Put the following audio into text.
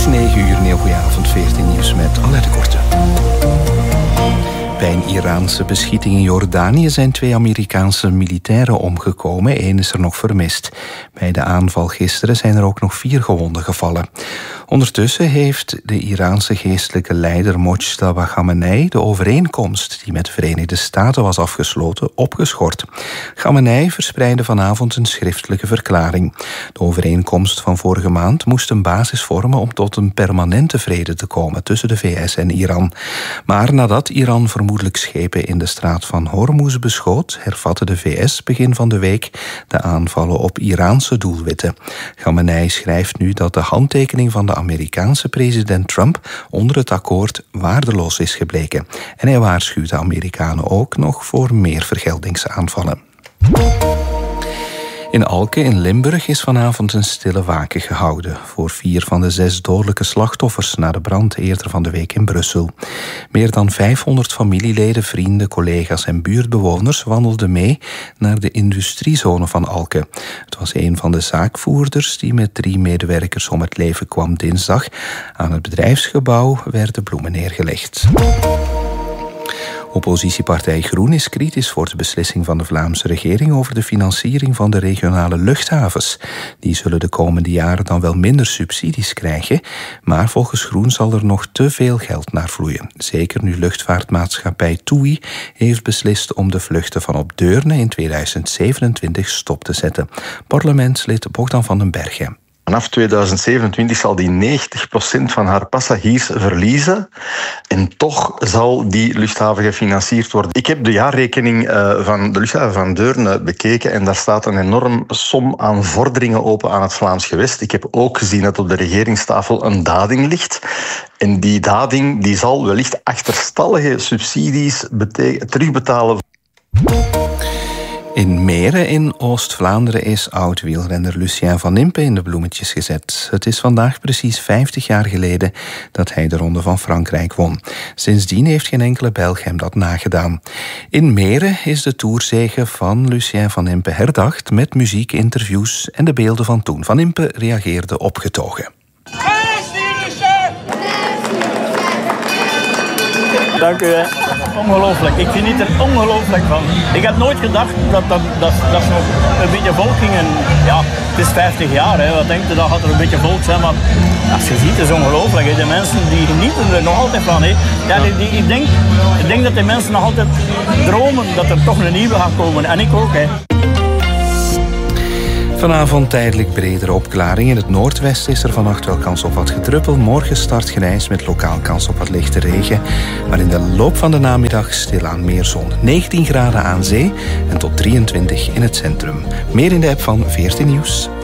9 uur, een heel goede avond, 14 nieuws met Alette Korte. Bij een Iraanse beschieting in Jordanië zijn 2 Amerikaanse militairen omgekomen. 1 is er nog vermist. Bij de aanval gisteren zijn er ook nog 4 gewonden gevallen. Ondertussen heeft de Iraanse geestelijke leider Mojtaba Khamenei de overeenkomst die met de Verenigde Staten was afgesloten opgeschort. Khamenei verspreidde vanavond een schriftelijke verklaring. De overeenkomst van vorige maand moest een basis vormen om tot een permanente vrede te komen tussen de VS en Iran. Maar nadat Iran vermoedelijk schepen in de straat van Hormuz beschoot, hervatte de VS begin van de week de aanvallen op Iraanse doelwitten. Khamenei schrijft nu dat de handtekening van de Amerikaanse president Trump onder het akkoord waardeloos is gebleken. En hij waarschuwt de Amerikanen ook nog voor meer vergeldingsaanvallen. In Alke in Limburg is vanavond een stille waken gehouden voor 4 van de 6 dodelijke slachtoffers na de brand eerder van de week in Brussel. Meer dan 500 familieleden, vrienden, collega's en buurtbewoners wandelden mee naar de industriezone van Alke. Het was een van de zaakvoerders die met 3 medewerkers om het leven kwam dinsdag. Aan het bedrijfsgebouw werden bloemen neergelegd. Oppositiepartij Groen is kritisch voor de beslissing van de Vlaamse regering over de financiering van de regionale luchthavens. Die zullen de komende jaren dan wel minder subsidies krijgen, maar volgens Groen zal er nog te veel geld naar vloeien. Zeker nu luchtvaartmaatschappij TUI heeft beslist om de vluchten van op Deurne in 2027 stop te zetten. Parlementslid Bogdan van den Bergen. Vanaf 2027 zal die 90% van haar passagiers verliezen. En toch zal die luchthaven gefinancierd worden. Ik heb de jaarrekening van de luchthaven van Deurne bekeken en daar staat een enorme som aan vorderingen open aan het Vlaams gewest. Ik heb ook gezien dat op de regeringstafel een dading ligt. En die dading die zal wellicht achterstallige subsidies terugbetalen. In Meren in Oost-Vlaanderen is oud-wielrenner Lucien Van Impe in de bloemetjes gezet. Het is vandaag precies 50 jaar geleden dat hij de Ronde van Frankrijk won. Sindsdien heeft geen enkele Belg hem dat nagedaan. In Meren is de toerzege van Lucien Van Impe herdacht met muziek, interviews en de beelden van toen. Van Impe reageerde opgetogen. Dank u. Ongelooflijk. Ik geniet er ongelooflijk van. Ik had nooit gedacht dat ze nog een beetje volk gingen. Ja, het is 50 jaar. Hè. Wat denkt u, dat gaat er een beetje volk zijn. Maar als je ziet, het is ongelooflijk. Hè. De mensen die genieten er nog altijd van. Hè. Ja, ik denk dat de mensen nog altijd dromen dat er toch een nieuwe gaat komen. En ik ook. Hè. Vanavond tijdelijk bredere opklaring. In het noordwesten is er vannacht wel kans op wat gedruppel. Morgen start grijs met lokaal kans op wat lichte regen. Maar in de loop van de namiddag stilaan meer zon. 19 graden aan zee en tot 23 in het centrum. Meer in de app van 14 Nieuws.